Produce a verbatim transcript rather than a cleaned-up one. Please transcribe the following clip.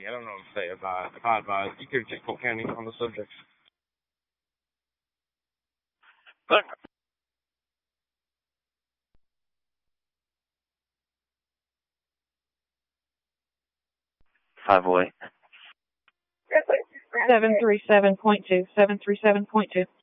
I don't know if they advise, if I advise. You could check Polk County on the subject. But Five away. seven three seven point two, seven three seven point two.